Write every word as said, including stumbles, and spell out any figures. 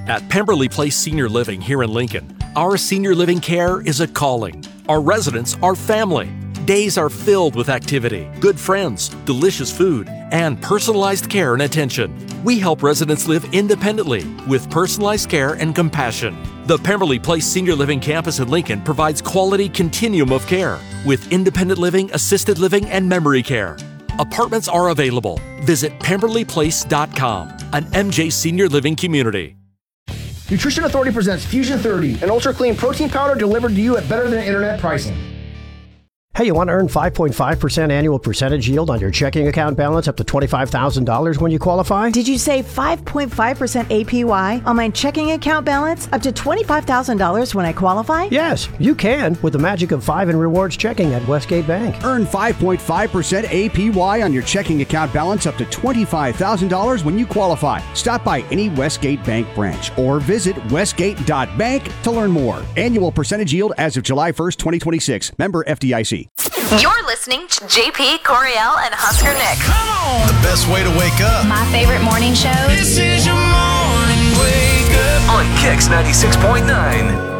At Pemberley Place Senior Living here in Lincoln, our senior living care is a calling. Our residents are family. Days are filled with activity, good friends, delicious food, and personalized care and attention. We help residents live independently with personalized care and compassion. The Pemberley Place Senior Living Campus in Lincoln provides quality continuum of care with independent living, assisted living, and memory care. Apartments are available. Visit pemberley place dot com, an M J Senior Living community. Nutrition Authority presents Fusion thirty, an ultra-clean protein powder delivered to you at better than internet pricing. Hey, you want to earn five point five percent annual percentage yield on your checking account balance up to twenty-five thousand dollars when you qualify? Did you say five point five percent A P Y on my checking account balance up to twenty-five thousand dollars when I qualify? Yes, you can with the magic of five in rewards checking at Westgate Bank. Earn five point five percent A P Y on your checking account balance up to twenty-five thousand dollars when you qualify. Stop by any Westgate Bank branch or visit westgate dot bank to learn more. Annual percentage yield as of July first, twenty twenty-six. Member F D I C. You're listening to J P, Coriel, and Husker Nick. Come on! The best way to wake up. My favorite morning show. This is your morning wake up. On Kicks ninety-six point nine.